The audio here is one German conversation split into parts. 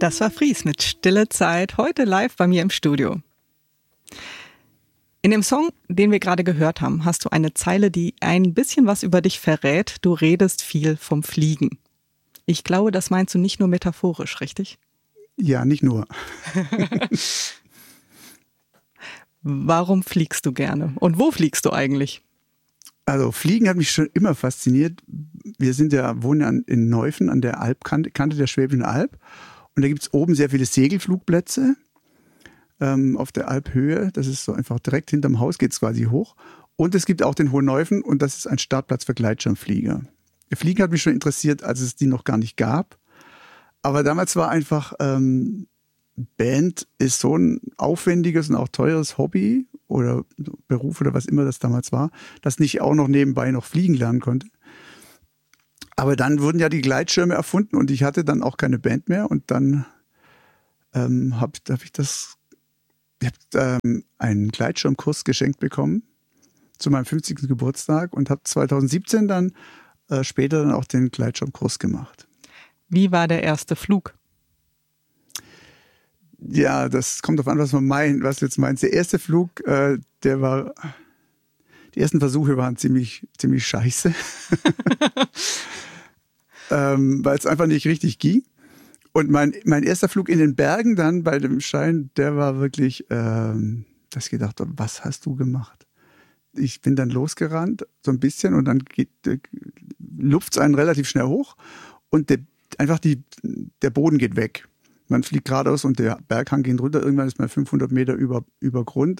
Das war Fries mit Stille Zeit, heute live bei mir im Studio. In dem Song, den wir gerade gehört haben, hast du eine Zeile, die ein bisschen was über dich verrät. Du redest viel vom Fliegen. Ich glaube, das meinst du nicht nur metaphorisch, richtig? Ja, nicht nur. Warum fliegst du gerne? Und wo fliegst du eigentlich? Also Fliegen hat mich schon immer fasziniert. Wir wohnen in Neuffen an der Kante der Schwäbischen Alb. Und da gibt es oben sehr viele Segelflugplätze auf der Alphöhe. Das ist so einfach direkt hinterm Haus, geht es quasi hoch. Und es gibt auch den Hohen Neuffen und das ist ein Startplatz für Gleitschirmflieger. Fliegen hat mich schon interessiert, als es die noch gar nicht gab. Aber damals war einfach, Band ist so ein aufwendiges und auch teures Hobby oder Beruf oder was immer das damals war, dass ich auch noch nebenbei noch fliegen lernen konnte. Aber dann wurden ja die Gleitschirme erfunden und ich hatte dann auch keine Band mehr und dann habe ich einen Gleitschirmkurs geschenkt bekommen zu meinem 50. Geburtstag und habe 2017 dann später dann auch den Gleitschirmkurs gemacht. Wie war der erste Flug? Ja, das kommt darauf an, was du jetzt meinst. Der erste Flug, die ersten Versuche waren ziemlich scheiße, weil es einfach nicht richtig ging. Und mein erster Flug in den Bergen dann bei dem Schein, der war wirklich, dass ich gedacht habe, was hast du gemacht? Ich bin dann losgerannt, so ein bisschen, und dann lupft es einen relativ schnell hoch und der Boden geht weg. Man fliegt geradeaus und der Berghang geht runter. Irgendwann ist man 500 Meter über Grund.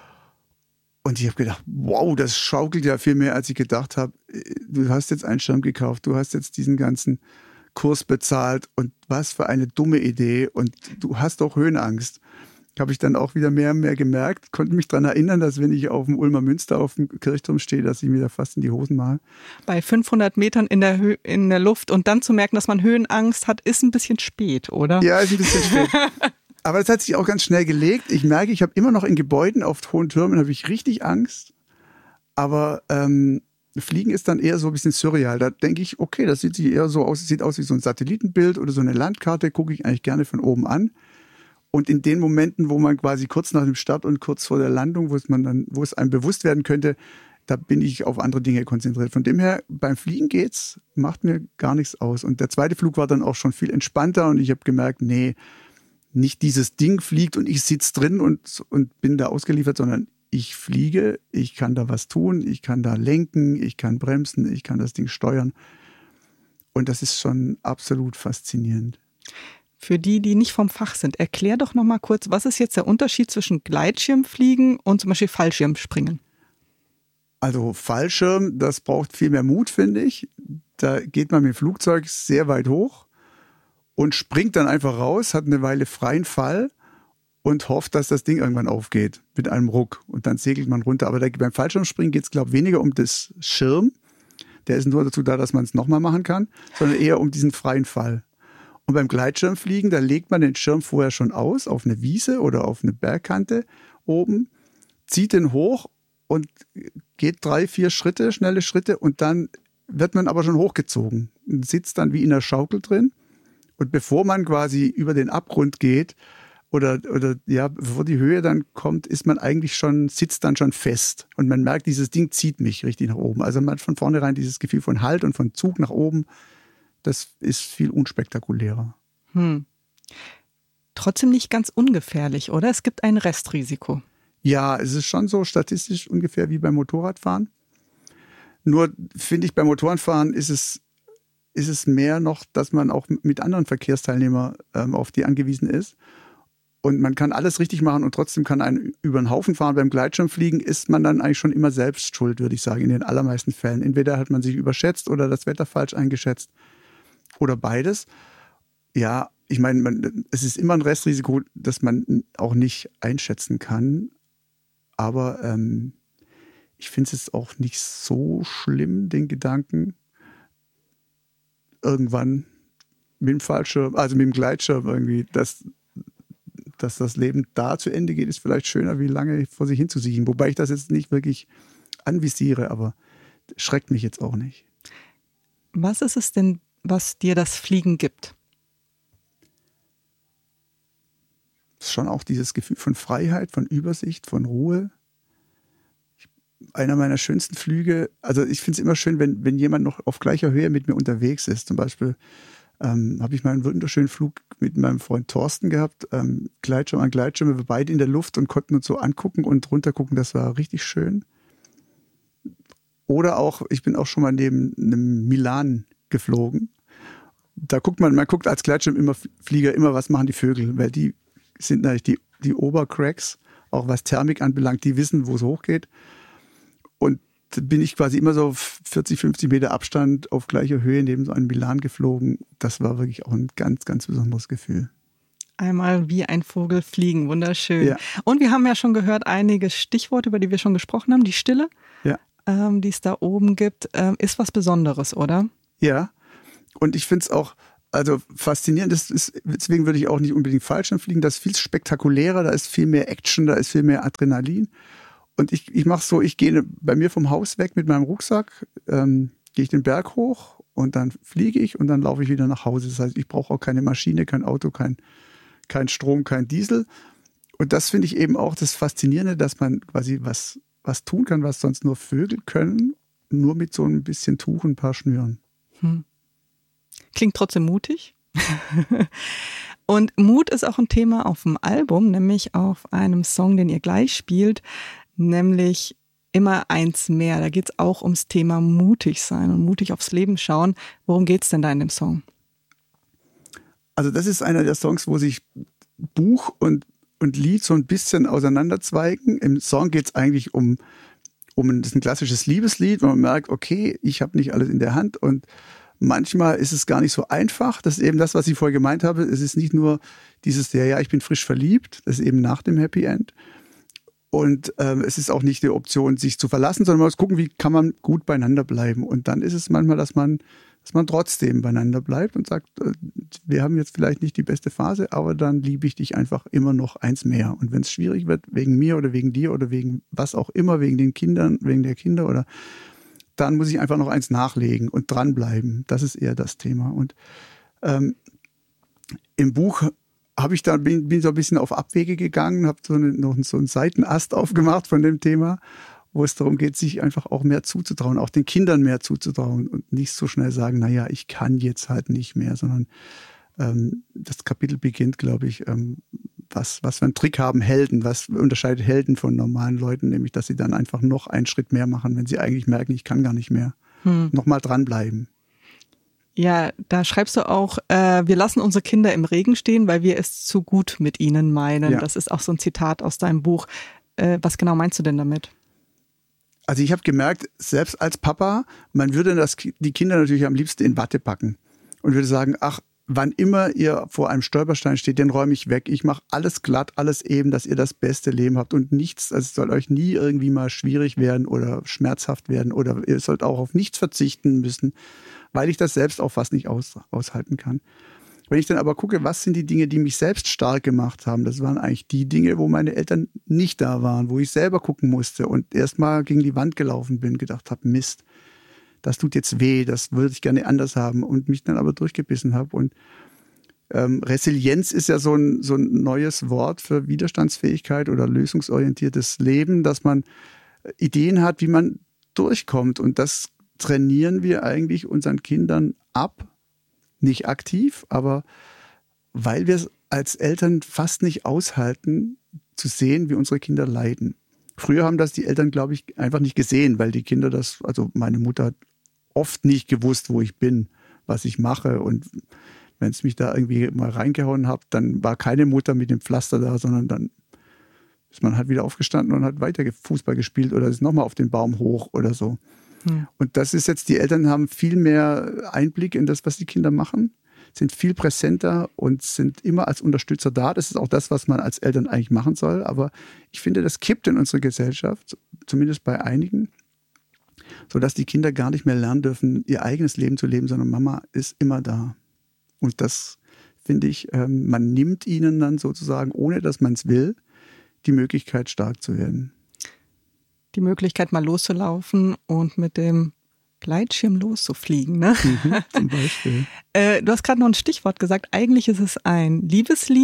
Und ich habe gedacht, wow, das schaukelt ja viel mehr, als ich gedacht habe. Du hast jetzt einen Schirm gekauft, du hast jetzt diesen ganzen Kurs bezahlt und was für eine dumme Idee. Und du hast doch Höhenangst. Habe ich dann auch wieder mehr und mehr gemerkt, konnte mich daran erinnern, dass wenn ich auf dem Ulmer Münster auf dem Kirchturm stehe, dass ich mir da fast in die Hosen mache. Bei 500 Metern in der Luft und dann zu merken, dass man Höhenangst hat, ist ein bisschen spät, oder? Ja, ist ein bisschen spät. Aber das hat sich auch ganz schnell gelegt. Ich merke, ich habe immer noch in Gebäuden auf hohen Türmen habe ich richtig Angst. Aber Fliegen ist dann eher so ein bisschen surreal. Da denke ich, okay, das sieht eher so aus, sieht aus wie so ein Satellitenbild oder so eine Landkarte, gucke ich eigentlich gerne von oben an. Und in den Momenten, wo man quasi kurz nach dem Start und kurz vor der Landung, wo es einem bewusst werden könnte, da bin ich auf andere Dinge konzentriert. Von dem her, beim Fliegen macht mir gar nichts aus. Und der zweite Flug war dann auch schon viel entspannter und ich habe gemerkt, nee, nicht dieses Ding fliegt und ich sitze drin und bin da ausgeliefert, sondern ich fliege, ich kann da was tun, ich kann da lenken, ich kann bremsen, ich kann das Ding steuern. Und das ist schon absolut faszinierend. Für die nicht vom Fach sind, erklär doch noch mal kurz, was ist jetzt der Unterschied zwischen Gleitschirmfliegen und zum Beispiel Fallschirmspringen? Also Fallschirm, das braucht viel mehr Mut, finde ich. Da geht man mit dem Flugzeug sehr weit hoch und springt dann einfach raus, hat eine Weile freien Fall und hofft, dass das Ding irgendwann aufgeht mit einem Ruck. Und dann segelt man runter. Aber beim Fallschirmspringen geht es, glaube ich, weniger um das Schirm. Der ist nur dazu da, dass man es nochmal machen kann, sondern eher um diesen freien Fall. Und beim Gleitschirmfliegen, da legt man den Schirm vorher schon aus auf eine Wiese oder auf eine Bergkante oben, zieht den hoch und geht 3, 4 Schritte, schnelle Schritte und dann wird man aber schon hochgezogen und sitzt dann wie in der Schaukel drin. Und bevor man quasi über den Abgrund geht oder bevor die Höhe dann kommt, sitzt dann schon fest. Und man merkt, dieses Ding zieht mich richtig nach oben. Also man hat von vornherein dieses Gefühl von Halt und von Zug nach oben. Das ist viel unspektakulärer. Trotzdem nicht ganz ungefährlich, oder? Es gibt ein Restrisiko. Ja, es ist schon so statistisch ungefähr wie beim Motorradfahren. Nur finde ich, beim Motorradfahren ist es mehr noch, dass man auch mit anderen Verkehrsteilnehmern auf die angewiesen ist. Und man kann alles richtig machen und trotzdem kann einen über den Haufen fahren. Beim Gleitschirmfliegen ist man dann eigentlich schon immer selbst schuld, würde ich sagen, in den allermeisten Fällen. Entweder hat man sich überschätzt oder das Wetter falsch eingeschätzt. Oder beides. Ja, ich meine, es ist immer ein Restrisiko, das man auch nicht einschätzen kann. Aber ich finde es jetzt auch nicht so schlimm, den Gedanken, irgendwann mit dem Fallschirm, also mit dem Gleitschirm irgendwie, dass das Leben da zu Ende geht, ist vielleicht schöner, wie lange vor sich hinzusiechen. Wobei ich das jetzt nicht wirklich anvisiere, aber schreckt mich jetzt auch nicht. Was ist es denn, was dir das Fliegen gibt? schon auch dieses Gefühl von Freiheit, von Übersicht, von Ruhe. Einer meiner schönsten Flüge, also ich finde es immer schön, wenn jemand noch auf gleicher Höhe mit mir unterwegs ist. Zum Beispiel habe ich mal einen wunderschönen Flug mit meinem Freund Thorsten gehabt, Gleitschirm an Gleitschirm, wir beide in der Luft und konnten uns so angucken und runtergucken, das war richtig schön. Oder auch, ich bin auch schon mal neben einem Milan geflogen. Da guckt man guckt als Gleitschirmflieger immer, was machen die Vögel, weil die sind natürlich die Obercracks, auch was Thermik anbelangt, die wissen, wo es hochgeht. Und da bin ich quasi immer so 40, 50 Meter Abstand auf gleicher Höhe neben so einem Milan geflogen. Das war wirklich auch ein ganz, ganz besonderes Gefühl. Einmal wie ein Vogel fliegen, wunderschön. Ja. Und wir haben ja schon gehört, einige Stichworte, über die wir schon gesprochen haben. Die Stille, Ja. Die es da oben gibt, ist was Besonderes, oder? Ja, und ich finde es auch faszinierend. Deswegen würde ich auch nicht unbedingt Fallschirm fliegen. Das ist viel spektakulärer, da ist viel mehr Action, da ist viel mehr Adrenalin. Und ich mache so, ich gehe bei mir vom Haus weg mit meinem Rucksack, gehe ich den Berg hoch und dann fliege ich und dann laufe ich wieder nach Hause. Das heißt, ich brauche auch keine Maschine, kein Auto, kein Strom, kein Diesel. Und das finde ich eben auch das Faszinierende, dass man quasi was tun kann, was sonst nur Vögel können, nur mit so ein bisschen Tuch und ein paar Schnüren. Klingt trotzdem mutig. Und Mut ist auch ein Thema auf dem Album, nämlich auf einem Song, den ihr gleich spielt, nämlich Immer eins mehr. Da geht es auch ums Thema mutig sein und mutig aufs Leben schauen. Worum geht es denn da in dem Song? Also das ist einer der Songs, wo sich Buch und Lied so ein bisschen auseinanderzweigen. Im Song geht es eigentlich das ist ein klassisches Liebeslied, wo man merkt, okay, ich habe nicht alles in der Hand und manchmal ist es gar nicht so einfach. Das ist eben das, was ich vorher gemeint habe. Es ist nicht nur dieses, ja, ich bin frisch verliebt, das ist eben nach dem Happy End. Und es ist auch nicht die Option, sich zu verlassen, sondern man muss gucken, wie kann man gut beieinander bleiben. Und dann ist es manchmal, dass man trotzdem beieinander bleibt und sagt, wir haben jetzt vielleicht nicht die beste Phase, aber dann liebe ich dich einfach immer noch eins mehr. Und wenn es schwierig wird, wegen mir oder wegen dir oder wegen was auch immer, wegen den Kindern, wegen der Kinder oder dann muss ich einfach noch eins nachlegen und dranbleiben. Das ist eher das Thema. Und im Buch bin so ein bisschen auf Abwege gegangen, habe noch so einen Seitenast aufgemacht von dem Thema, wo es darum geht, sich einfach auch mehr zuzutrauen, auch den Kindern mehr zuzutrauen und nicht so schnell sagen, naja, ich kann jetzt halt nicht mehr, sondern das Kapitel beginnt, glaube ich, was für einen Trick haben Helden, was unterscheidet Helden von normalen Leuten, nämlich, dass sie dann einfach noch einen Schritt mehr machen, wenn sie eigentlich merken, ich kann gar nicht mehr. Nochmal dranbleiben. Ja, da schreibst du auch, wir lassen unsere Kinder im Regen stehen, weil wir es zu gut mit ihnen meinen. Ja. Das ist auch so ein Zitat aus deinem Buch. Was genau meinst du denn damit? Also ich habe gemerkt, selbst als Papa, man würde die Kinder natürlich am liebsten in Watte packen und würde sagen, ach, wann immer ihr vor einem Stolperstein steht, den räume ich weg. Ich mache alles glatt, alles eben, dass ihr das beste Leben habt und nichts, also es soll euch nie irgendwie mal schwierig werden oder schmerzhaft werden oder ihr sollt auch auf nichts verzichten müssen, weil ich das selbst auch fast nicht aushalten kann. Wenn ich dann aber gucke, was sind die Dinge, die mich selbst stark gemacht haben, das waren eigentlich die Dinge, wo meine Eltern nicht da waren, wo ich selber gucken musste und erstmal gegen die Wand gelaufen bin, gedacht habe, Mist, das tut jetzt weh, das würde ich gerne anders haben und mich dann aber durchgebissen habe. Und Resilienz ist ja so ein neues Wort für Widerstandsfähigkeit oder lösungsorientiertes Leben, dass man Ideen hat, wie man durchkommt. Und das trainieren wir eigentlich unseren Kindern ab. Nicht aktiv, aber weil wir es als Eltern fast nicht aushalten, zu sehen, wie unsere Kinder leiden. Früher haben das die Eltern, glaube ich, einfach nicht gesehen, weil die Kinder also meine Mutter hat oft nicht gewusst, wo ich bin, was ich mache. Und wenn es mich da irgendwie mal reingehauen hat, dann war keine Mutter mit dem Pflaster da, sondern dann ist man halt wieder aufgestanden und hat weiter Fußball gespielt oder ist nochmal auf den Baum hoch oder so. Und das ist jetzt, die Eltern haben viel mehr Einblick in das, was die Kinder machen, sind viel präsenter und sind immer als Unterstützer da. Das ist auch das, was man als Eltern eigentlich machen soll. Aber ich finde, das kippt in unserer Gesellschaft, zumindest bei einigen, sodass die Kinder gar nicht mehr lernen dürfen, ihr eigenes Leben zu leben, sondern Mama ist immer da. Und das finde ich, man nimmt ihnen dann sozusagen, ohne dass man es will, die Möglichkeit, stark zu werden. Die Möglichkeit, mal loszulaufen und mit dem Gleitschirm loszufliegen, ne? Zum Beispiel. Du hast gerade noch ein Stichwort gesagt. Eigentlich ist es ein Liebeslied,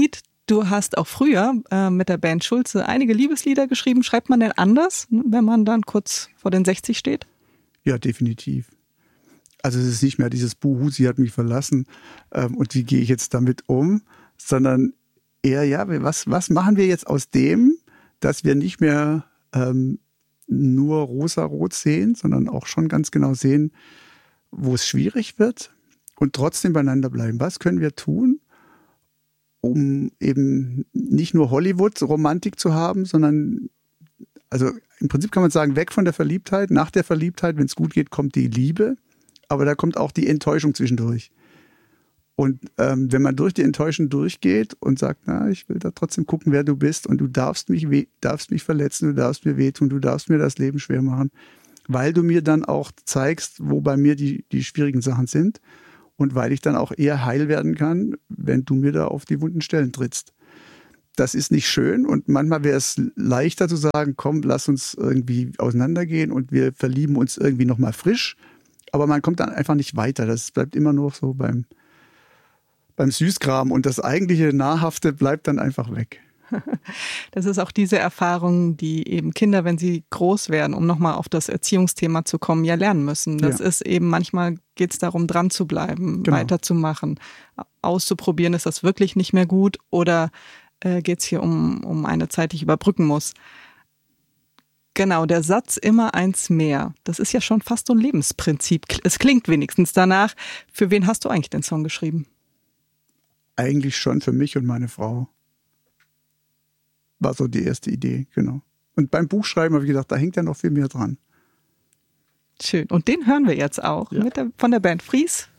Du hast auch früher mit der Band Schulze einige Liebeslieder geschrieben. Schreibt man denn anders, wenn man dann kurz vor den 60 steht? Ja, definitiv. Also es ist nicht mehr dieses Buhu, sie hat mich verlassen und wie gehe ich jetzt damit um, sondern eher, ja, was machen wir jetzt aus dem, dass wir nicht mehr nur rosa-rot sehen, sondern auch schon ganz genau sehen, wo es schwierig wird und trotzdem beieinander bleiben. Was können wir tun, um eben nicht nur Hollywood-Romantik zu haben, sondern, also im Prinzip kann man sagen, weg von der Verliebtheit. Nach der Verliebtheit, wenn es gut geht, kommt die Liebe, aber da kommt auch die Enttäuschung zwischendurch. Und wenn man durch die Enttäuschung durchgeht und sagt, na, ich will da trotzdem gucken, wer du bist und du darfst mich verletzen, du darfst mir wehtun, du darfst mir das Leben schwer machen, weil du mir dann auch zeigst, wo bei mir die schwierigen Sachen sind und weil ich dann auch eher heil werden kann, wenn du mir da auf die wunden Stellen trittst. Das ist nicht schön und manchmal wäre es leichter zu sagen, komm, lass uns irgendwie auseinandergehen und wir verlieben uns irgendwie nochmal frisch, aber man kommt dann einfach nicht weiter. Das bleibt immer nur so beim Süßkram und das eigentliche Nahrhafte bleibt dann einfach weg. Das ist auch diese Erfahrung, die eben Kinder, wenn sie groß werden, um nochmal auf das Erziehungsthema zu kommen, ja lernen müssen. Das ist eben, manchmal geht es darum, dran zu bleiben, weiterzumachen, auszuprobieren, ist das wirklich nicht mehr gut oder geht es hier um eine Zeit, die ich überbrücken muss. Genau, der Satz immer eins mehr, das ist ja schon fast so ein Lebensprinzip. Es klingt wenigstens danach. Für wen hast du eigentlich den Song geschrieben? Eigentlich schon für mich und meine Frau. War so die erste Idee, genau. Und beim Buchschreiben habe ich gedacht, da hängt ja noch viel mehr dran. Schön. Und den hören wir jetzt auch von der Band Fries.